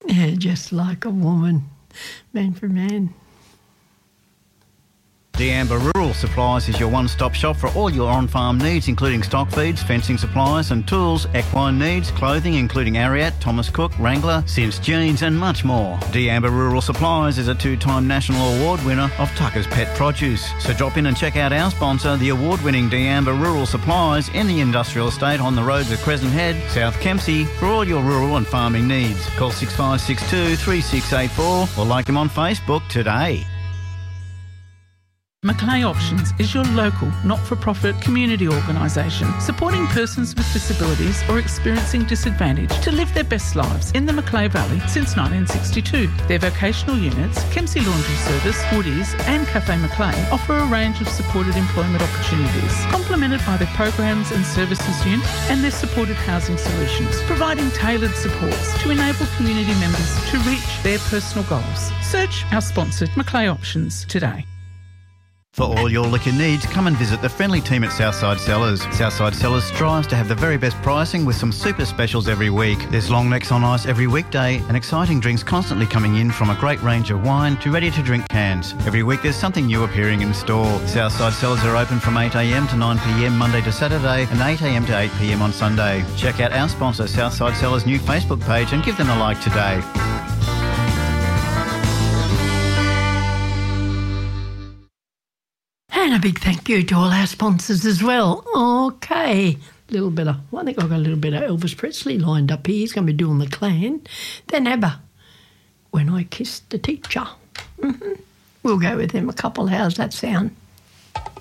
Yeah, just like a woman, man for man. D'Amber Rural Supplies is your one-stop shop for all your on-farm needs, including stock feeds, fencing supplies and tools, equine needs, clothing including Ariat, Thomas Cook, Wrangler, Sims Jeans and much more. D'Amber Rural Supplies is a 2-time national award winner of Tucker's Pet Produce. So drop in and check out our sponsor, the award-winning D'Amber Rural Supplies in the industrial estate on the roads of Crescent Head, South Kempsey, for all your rural and farming needs. Call 6562 3684 or like them on Facebook today. Macleay Options is your local, not-for-profit community organisation supporting persons with disabilities or experiencing disadvantage to live their best lives in the Macleay Valley since 1962. Their vocational units, Kempsey Laundry Service, Woodies and Cafe Macleay offer a range of supported employment opportunities, complemented by their programs and services unit and their supported housing solutions, providing tailored supports to enable community members to reach their personal goals. Search our sponsored Macleay Options today. For all your liquor needs, come and visit the friendly team at Southside Cellars. Southside Cellars strives to have the very best pricing with some super specials every week. There's long necks on ice every weekday and exciting drinks constantly coming in, from a great range of wine to ready-to-drink cans. Every week there's something new appearing in store. Southside Cellars are open from 8am to 9pm Monday to Saturday and 8am to 8pm on Sunday. Check out our sponsor Southside Cellars' new Facebook page and give them a like today. And a big thank you to all our sponsors as well. Okay, I think I've got a little bit of Elvis Presley lined up here. He's going to be doing the Clan. Then ABBA, When I Kissed the Teacher. We'll go with them a couple. How's that sound?